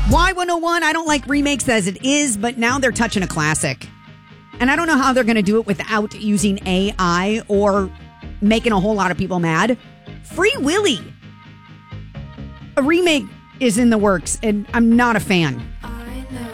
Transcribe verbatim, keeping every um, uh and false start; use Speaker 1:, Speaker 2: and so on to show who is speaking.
Speaker 1: Y one oh one, I don't like remakes as it is, but now they're touching a classic. And I don't know how they're going to do it without using A I or making a whole lot of people mad. Free Willy. A remake is in the works, and I'm not a fan.